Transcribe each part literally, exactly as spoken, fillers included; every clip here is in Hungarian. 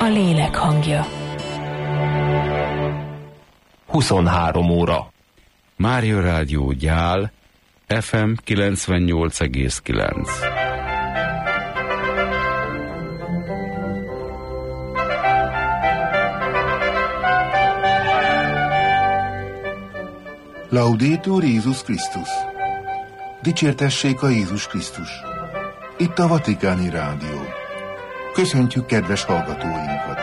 a lélek hangja. huszonhárom óra. Mária Rádió Gyál, ef em kilencvennyolc egész kilenc. Laudetur Jézus Krisztus! Dicsértessék a Jézus Krisztus! Itt a Vatikáni Rádió. Köszöntjük kedves hallgatóinkat!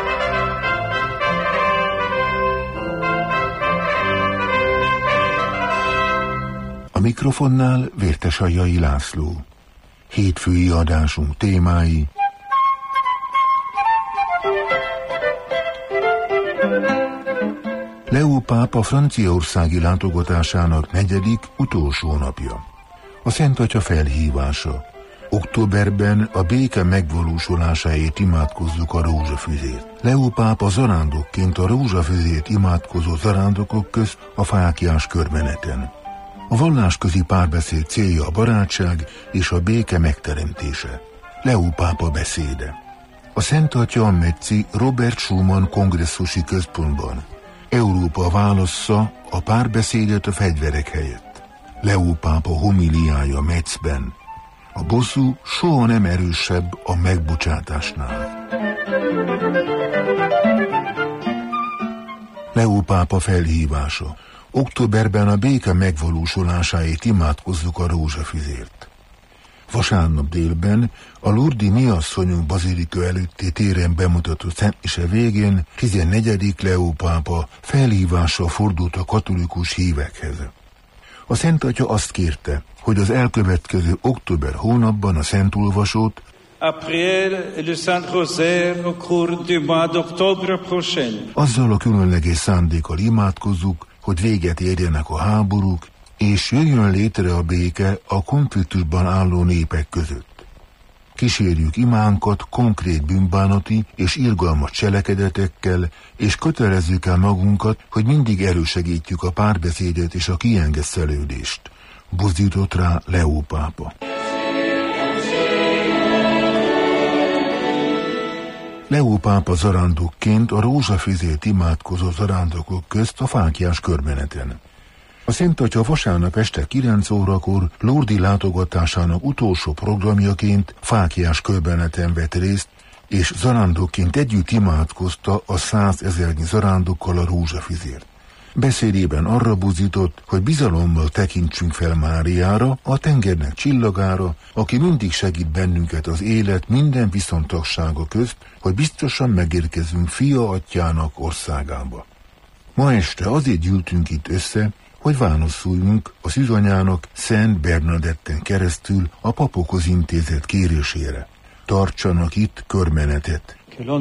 A mikrofonnál Vértesajjai László. Hétfői adásunk témái: Leó pápa franciaországi látogatásának negyedik, utolsó napja. A Szent Atya felhívása. Októberben a béke megvalósulásáért imádkozzuk a rózsafüzért. Leó pápa zarándokként a rózsafüzért imádkozó zarándokok közt a fáklyás körmeneten. A vallásközi párbeszéd célja a barátság és a béke megteremtése. Leó pápa beszéde. A Szent Atya a Metzi Robert Schumann kongresszusi központban. Európa válassza a párbeszédet a fegyverek helyett. Leó pápa homiliája Metzben. A bosszú soha nem erősebb a megbocsátásnál. Leó pápa felhívása. Októberben a béke megvalósulásáért imádkozzuk a rózsafüzért. Vasárnap délben a Lourdes Mi Asszonyunk bazilika előtti téren bemutatott szentmise végén tizennegyedik Leó pápa felhívással fordult a katolikus hívekhez. A Szent Atya azt kérte, hogy az elkövetkező október hónapban a Szentolvasót, azzal a különleges szándékkal imádkozzuk, hogy véget érjenek a háborúk, és jöjjön létre a béke a konfliktusban álló népek között. Kísérjük imánkat konkrét bűnbánati és irgalmas cselekedetekkel, és kötelezzük el magunkat, hogy mindig elősegítjük a párbeszédet és a kiengesztelődést. Buzdított rá Leó pápa. Leó pápa zarándokként a rózsafüzért imádkozó zarándokok közt a fáklyás körmeneten. A Szent Atya vasárnap este kilenc órakor Lourdes látogatásának utolsó programjaként fáklyás körbeneten vett részt, és zarándokként együtt imádkozta a százezernyi zarándokkal a rózsafüzért. Beszédében arra buzdított, hogy bizalommal tekintsünk fel Máriára, a tengernek csillagára, aki mindig segít bennünket az élet minden viszontagsága közt, hogy biztosan megérkezünk Fia Atyának országába. Ma este azért gyűltünk itt össze, hogy válaszoljunk a szűzanyának Szent Bernadetten keresztül a papokhoz intézett kérésére. Tartsanak itt körmenetet.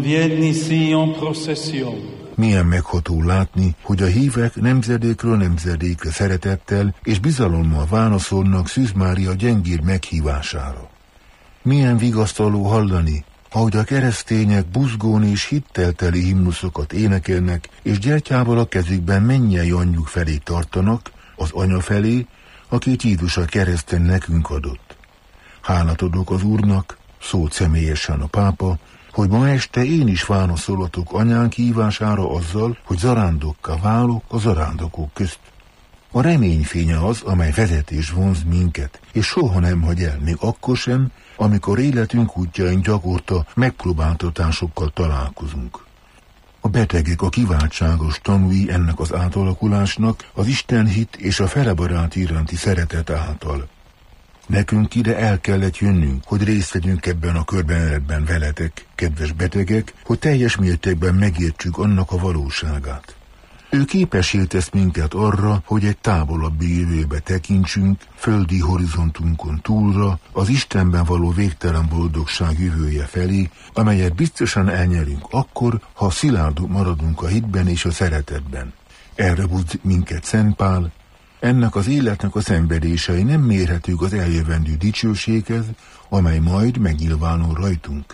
Milyen megható látni, hogy a hívek nemzedékről nemzedékre szeretettel és bizalommal válaszolnak Szűz Mária gyengéd meghívására. Milyen vigasztaló hallani, ahogy a keresztények buzgón és hittelteli himnuszokat énekelnek, és gyertyával a kezükben mennyei anyjuk felé tartanak, az anya felé, akit Jézus a kereszten nekünk adott. Hálát adok az Úrnak, szólt személyesen a pápa, hogy ma este én is válaszolatok anyánk hívására azzal, hogy zarándokká válok a zarándokok közt. A reményfénye az, amely vezet és vonz minket, és soha nem hagy el, még akkor sem, amikor életünk útjain gyakorta megpróbáltatásokkal találkozunk. A betegek a kiváltságos tanúi ennek az átalakulásnak az Istenhit és a felebarát iránti szeretet által. Nekünk ide el kellett jönnünk, hogy részt vegyünk ebben a körbenetben veletek, kedves betegek, hogy teljes mértékben megértsük annak a valóságát. Ő képessé tesz minket arra, hogy egy távolabbi jövőbe tekintsünk, földi horizontunkon túlra, az Istenben való végtelen boldogság jövője felé, amelyet biztosan elnyerünk akkor, ha szilárdok maradunk a hitben és a szeretetben. Erre buzdít minket Szent Pál. Ennek az életnek a szenvedései nem mérhetők az eljövendő dicsőséghez, amely majd megnyilvánul rajtunk.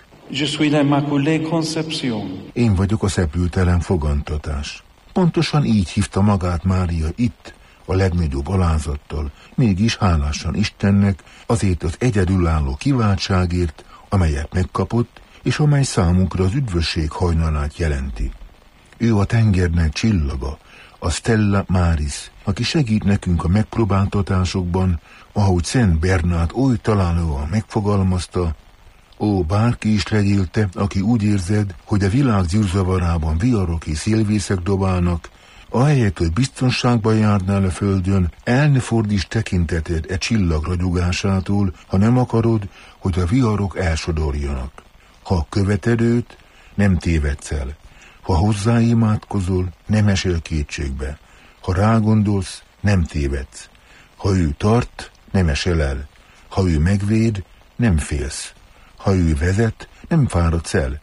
Én vagyok a szepültelen fogantatás. Pontosan így hívta magát Mária itt, a legnagyobb alázattal, mégis hálásan Istennek azért az egyedülálló kiváltságért, amelyet megkapott, és amely számunkra az üdvösség hajnalát jelenti. Ő a tengernek csillaga, a Stella Maris, aki segít nekünk a megpróbáltatásokban, ahogy Szent Bernát oly találóan megfogalmazta: ó, bárki is legyél te, aki úgy érzed, hogy a világ zűrzavarában viharok és szélvészek dobálnak, ahelyett, hogy biztonságban járnál a földön, el ne fordíts tekinteted e csillag ragyogásától, ha nem akarod, hogy a viharok elsodorjanak. Ha követed őt, nem tévedsz el. Ha hozzáimádkozol, nem esel kétségbe. Ha rágondolsz, nem tévedsz. Ha ő tart, nem esel el. Ha ő megvéd, nem félsz. Ha ő vezet, nem fáradsz el.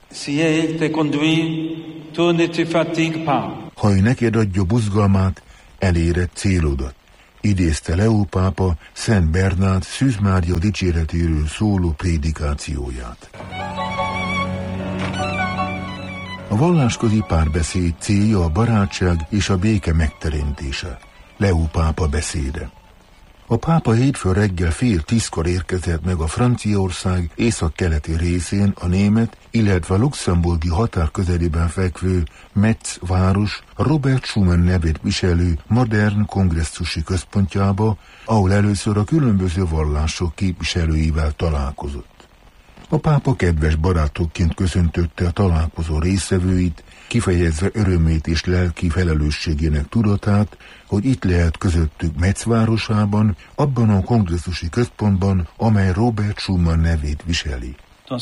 Ha ő neked adja buzgalmát, eléred célodat. Idézte Leó pápa Szent Bernát Szűz Mária dicséretéről szóló prédikációját. A vallásközi párbeszéd célja a barátság és a béke megteremtése. Leó pápa beszéde. A pápa hétfő reggel fél tízkor érkezett meg a Franciaország északkeleti részén a német, illetve a luxemburgi határ közelében fekvő Metz város Robert Schuman nevét viselő modern kongresszusi központjába, ahol először a különböző vallások képviselőivel találkozott. A pápa kedves barátokként köszöntötte a találkozó résztvevőit, kifejezve örömét és lelki felelősségének tudatát, hogy itt lehet közöttük Metz városában, abban a kongresszusi központban, amely Robert Schuman nevét viseli.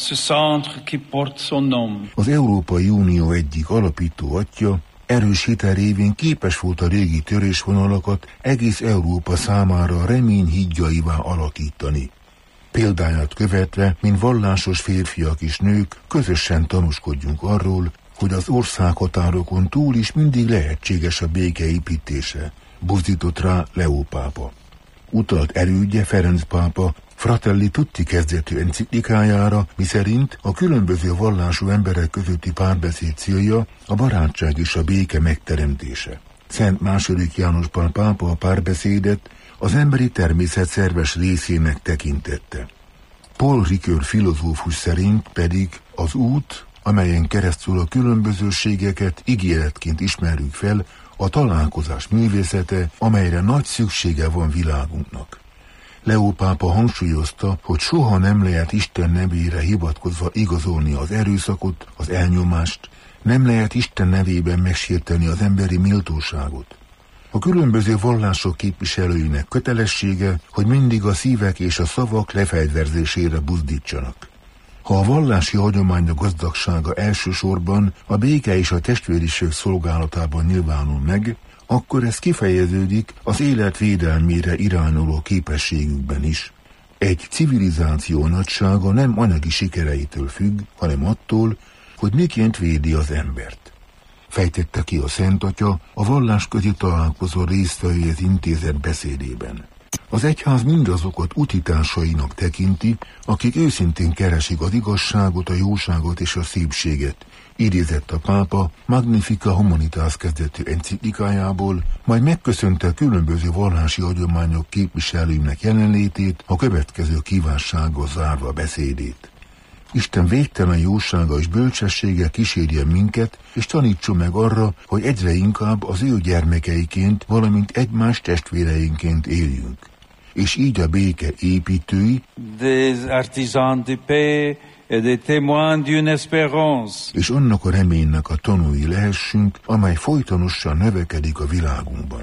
Az Európai Unió egyik alapító atya erős hitel révén képes volt a régi törésvonalakat egész Európa számára remény hídjaivá alakítani. Példáját követve, mint vallásos férfiak és nők, közösen tanúskodjunk arról, hogy az országhatárokon túl is mindig lehetséges a béke építése, buzdított rá Leó pápa. Utalt elődje Ferenc pápa Fratelli Tutti kezdetű enciklikájára, miszerint a különböző vallású emberek közötti párbeszéd célja a barátság és a béke megteremtése. Szent második János Pál pápa a párbeszédet az emberi természet szerves részének tekintette. Paul Ricoeur filozófus szerint pedig az út, amelyen keresztül a különbözőségeket ígéretként ismerjük fel, a találkozás művészete, amelyre nagy szüksége van világunknak. Leó pápa hangsúlyozta, hogy soha nem lehet Isten nevére hivatkozva igazolni az erőszakot, az elnyomást, nem lehet Isten nevében megsérteni az emberi méltóságot. A különböző vallások képviselőinek kötelessége, hogy mindig a szívek és a szavak lefegyverzésére buzdítsanak. Ha a vallási hagyomány gazdagsága elsősorban a béke és a testvériség szolgálatában nyilvánul meg, akkor ez kifejeződik az élet védelmére irányuló képességükben is. Egy civilizáció nagysága nem anyagi sikereitől függ, hanem attól, hogy miként védi az embert. Fejtette ki a Szent Atya a vallásközi találkozó résztvevőhez intézett beszédében. Az egyház mindazokat utitársainak tekinti, akik őszintén keresik az igazságot, a jóságot és a szépséget, idézett a pápa Magnifica Humanitas kezdetű enciklikájából, majd megköszönte a különböző vallási hagyományok képviselőinek jelenlétét, a következő kívánsággal zárva a beszédét. Isten végtelen jósága és bölcsessége kísérje minket, és tanítson meg arra, hogy egyre inkább az ő gyermekeiként, valamint egymás testvéreinként éljünk. És így a béke építői, des artisans de paix et des témoins d'une espérance, és annak a reménynek a tanúi lehessünk, amely folytonosan növekedik a világunkban.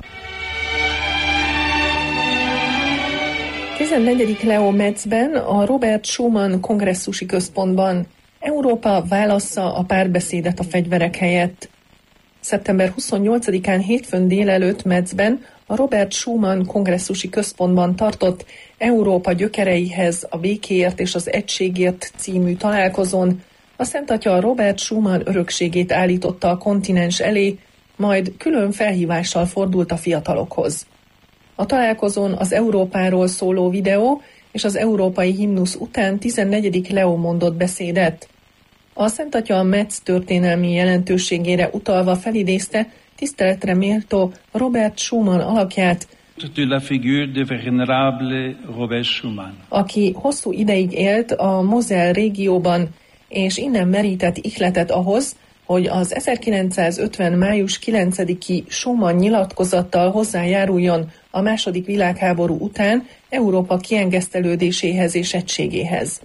tizennegyedik Leo Metzben, a Robert Schuman kongresszusi központban. Európa válassza a párbeszédet a fegyverek helyett. szeptember huszonnyolcadikán hétfőn délelőtt Metzben a Robert Schuman kongresszusi központban tartott Európa gyökereihez, a békéért és az egységért című találkozón a Szent Atya a Robert Schuman örökségét állította a kontinens elé, majd külön felhívással fordult a fiatalokhoz. A találkozón az Európáról szóló videó és az európai himnusz után tizennegyedik Leo mondott beszédet. A Szent Atya a Metz történelmi jelentőségére utalva felidézte tiszteletre méltó Robert Schuman alakját, de la figure de vénérable Robert Schuman, aki hosszú ideig élt a Moselle régióban, és innen merített ihletet ahhoz, hogy az ezerkilencszázötven. május kilencediki Schuman nyilatkozattal hozzájáruljon a második világháború után Európa kiengesztelődéséhez és egységéhez.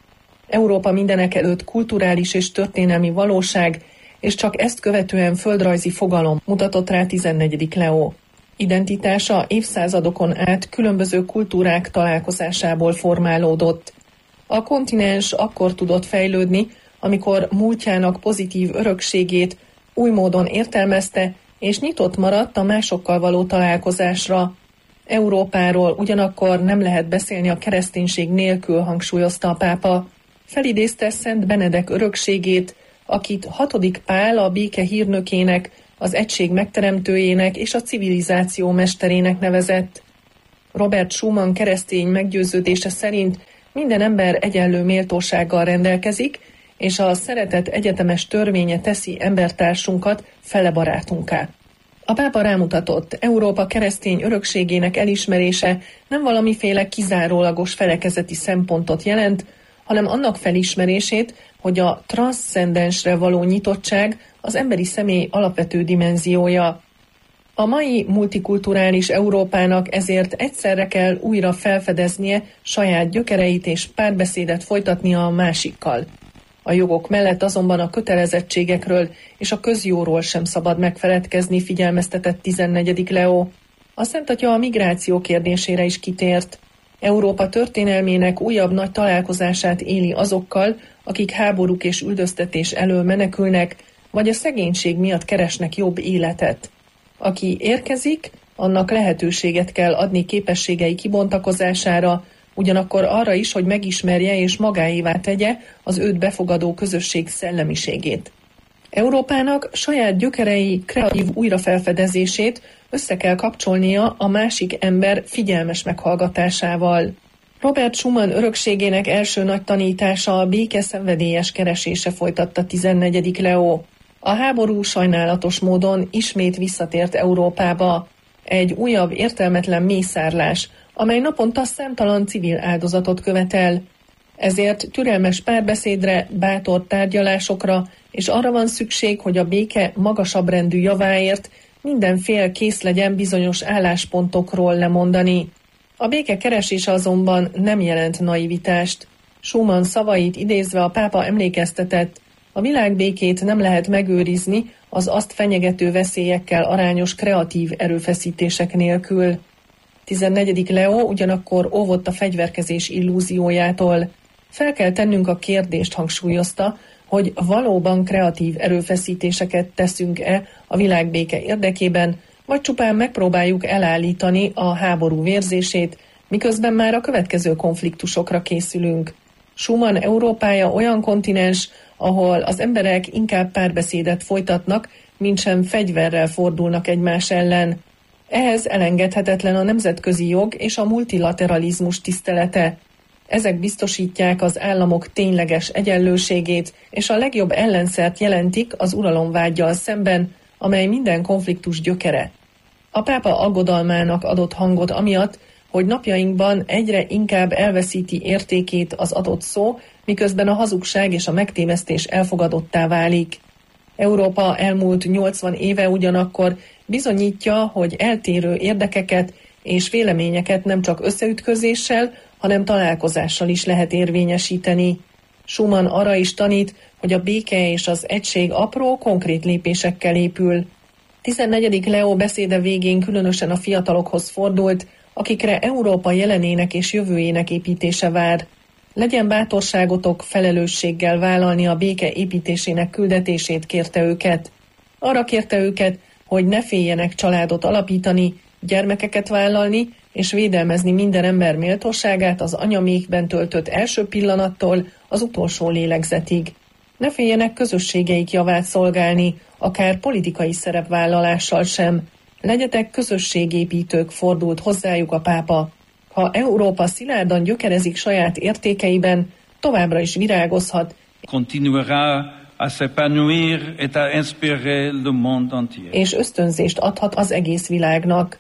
Európa mindenekelőtt kulturális és történelmi valóság, és csak ezt követően földrajzi fogalom, mutatott rá tizennegyedik Leó. Identitása évszázadokon át különböző kultúrák találkozásából formálódott. A kontinens akkor tudott fejlődni, amikor múltjának pozitív örökségét új módon értelmezte, és nyitott maradt a másokkal való találkozásra. Európáról ugyanakkor nem lehet beszélni a kereszténység nélkül, hangsúlyozta a pápa. Felidézte Szent Benedek örökségét, akit hatodik Pál a béke hírnökének, az egység megteremtőjének és a civilizáció mesterének nevezett. Robert Schuman keresztény meggyőződése szerint minden ember egyenlő méltósággal rendelkezik, és a szeretet egyetemes törvénye teszi embertársunkat fele barátunká. A pápa rámutatott, Európa keresztény örökségének elismerése nem valamiféle kizárólagos felekezeti szempontot jelent, hanem annak felismerését, hogy a transzcendensre való nyitottság az emberi személy alapvető dimenziója. A mai multikulturális Európának ezért egyszerre kell újra felfedeznie saját gyökereit és párbeszédet folytatnia a másikkal. A jogok mellett azonban a kötelezettségekről és a közjóról sem szabad megfeledkezni, figyelmeztetett tizennegyedik Leó. A Szent Atya a migráció kérdésére is kitért. Európa történelmének újabb nagy találkozását éli azokkal, akik háborúk és üldöztetés elől menekülnek, vagy a szegénység miatt keresnek jobb életet. Aki érkezik, annak lehetőséget kell adni képességei kibontakozására, ugyanakkor arra is, hogy megismerje és magáévá tegye az őt befogadó közösség szellemiségét. Európának saját gyökerei kreatív újrafelfedezését össze kell kapcsolnia a másik ember figyelmes meghallgatásával. Robert Schuman örökségének első nagy tanítása a béke szenvedélyes keresése, folytatta tizennegyedik Leó. A háború sajnálatos módon ismét visszatért Európába. Egy újabb értelmetlen mészárlás, amely naponta számtalan civil áldozatot követel. Ezért türelmes párbeszédre, bátor tárgyalásokra, és arra van szükség, hogy a béke magasabb rendű javáért minden fél kész legyen bizonyos álláspontokról lemondani. A béke keresése azonban nem jelent naivitást. Schuman szavait idézve a pápa emlékeztetett, a világbékét nem lehet megőrizni az azt fenyegető veszélyekkel arányos kreatív erőfeszítések nélkül. tizennegyedik Leó ugyanakkor óvott a fegyverkezés illúziójától. Fel kell tennünk a kérdést, hangsúlyozta, hogy valóban kreatív erőfeszítéseket teszünk-e a világbéke érdekében, vagy csupán megpróbáljuk elállítani a háború vérzését, miközben már a következő konfliktusokra készülünk. Schuman Európája olyan kontinens, ahol az emberek inkább párbeszédet folytatnak, mintsem fegyverrel fordulnak egymás ellen. Ehhez elengedhetetlen a nemzetközi jog és a multilateralizmus tisztelete. Ezek biztosítják az államok tényleges egyenlőségét, és a legjobb ellenszert jelentik az uralomvággyal szemben, amely minden konfliktus gyökere. A pápa aggodalmának adott hangot amiatt, hogy napjainkban egyre inkább elveszíti értékét az adott szó, miközben a hazugság és a megtévesztés elfogadottá válik. Európa elmúlt nyolcvan éve ugyanakkor bizonyítja, hogy eltérő érdekeket és véleményeket nem csak összeütközéssel, hanem találkozással is lehet érvényesíteni. Schuman arra is tanít, hogy a béke és az egység apró, konkrét lépésekkel épül. tizennegyedik Leó beszéde végén különösen a fiatalokhoz fordult, akikre Európa jelenének és jövőjének építése vár. Legyen bátorságotok felelősséggel vállalni a béke építésének küldetését, kérte őket. Arra kérte őket, hogy ne féljenek családot alapítani, gyermekeket vállalni, és védelmezni minden ember méltóságát az anyamékben töltött első pillanattól az utolsó lélegzetig. Ne féljenek közösségeik javát szolgálni, akár politikai szerepvállalással sem. Legyetek közösségépítők, fordult hozzájuk a pápa. Ha Európa szilárdan gyökerezik saját értékeiben, továbbra is virágozhat, continuera à s'épanouir et à inspirer le monde entier. És ösztönzést adhat az egész világnak.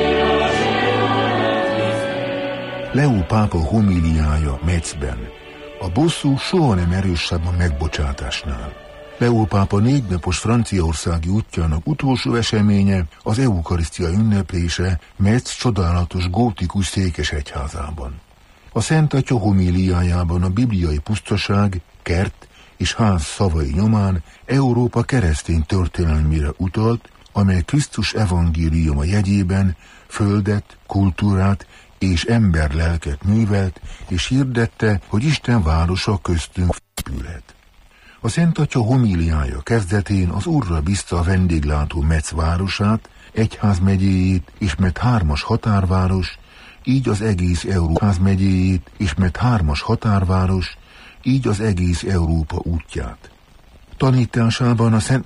Leó pápa homíliája Metzben. A bosszú soha nem erősebb a megbocsátásnál. Leó pápa négynapos franciaországi útjának utolsó eseménye az eukarisztia ünneplése Metz csodálatos gótikus székesegyházában. A Szent Atya homíliájában a bibliai pusztaság, kert és ház szavai nyomán Európa keresztény történelmére utalt, amely Krisztus evangéliuma jegyében földet, kultúrát és emberlelket művelt, és hirdette, hogy Isten városa köztünk épülhet. A Szent Atya homíliája kezdetén az Úrra bízta a vendéglátó Metz városát, egyházmegyéjét és mert hármas határváros, így az egész Európa megyéjét és mert hármas határváros, így az egész Európa útját. Tanításában a Szent